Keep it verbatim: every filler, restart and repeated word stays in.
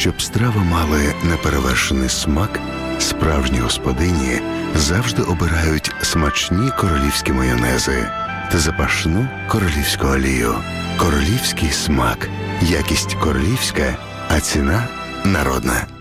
Щоб страви мали неперевершений смак, справжні господині завжди обирають смачні королівські майонези та запашну королівську олію. Королівський смак. Якість королівська, а ціна народна.